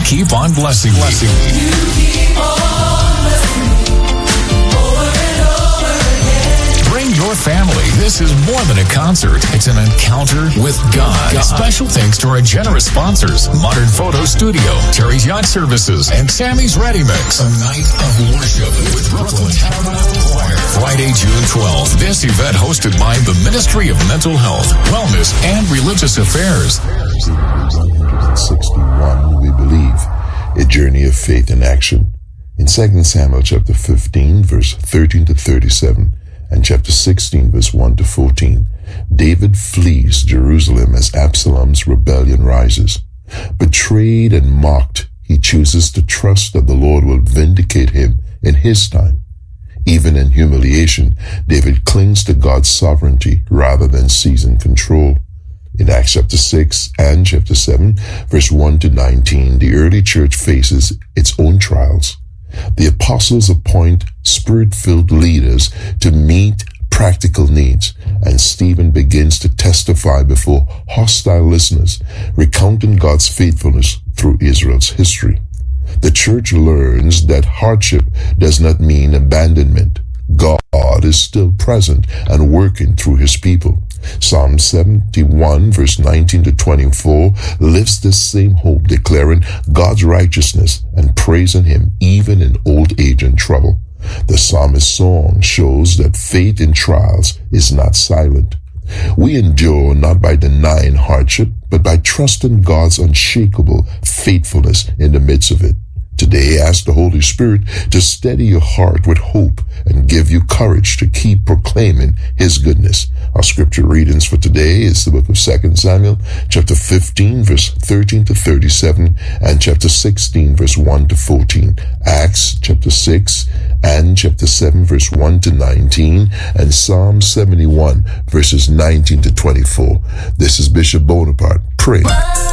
keep on blessing me. You keep on blessing me over and over again. Bring your family. This is more than a concert. It's an encounter with God. Special thanks to our generous sponsors, Modern Photo Studio, Terry's Yacht Services, and Sammy's Ready Mix. A night of worship with Brooklyn Tabernacle Choir. Friday, June 12th. This event hosted by the Ministry of Mental Health, Wellness, and Religious Affairs. 161, we believe, a journey of faith in action. In 2 Samuel chapter 15, verse 13 to 37, and chapter 16, verse 1 to 14, David flees Jerusalem as Absalom's rebellion rises. Betrayed and mocked, he chooses to trust that the Lord will vindicate him in his time. Even in humiliation, David clings to God's sovereignty rather than seizing control. In Acts chapter 6 and chapter 7, verse 1 to 19, the early church faces its own trials. The apostles appoint spirit-filled leaders to meet practical needs, and Stephen begins to testify before hostile listeners, recounting God's faithfulness through Israel's history. The church learns that hardship does not mean abandonment. God is still present and working through his people. Psalm 71 verse 19 to 24 lifts this same hope, declaring God's righteousness and praising him even in old age and trouble. The psalmist's song shows that faith in trials is not silent. We endure not by denying hardship, but by trusting God's unshakable faithfulness in the midst of it. Today, ask the Holy Spirit to steady your heart with hope and give you courage to keep proclaiming his goodness. Our scripture readings for today is the book of 2 Samuel, chapter 15, verse 13 to 37, and chapter 16, verse 1 to 14, Acts, chapter 6, and chapter 7, verse 1 to 19, and Psalm 71, verses 19 to 24. This is Bishop Bonaparte. Pray.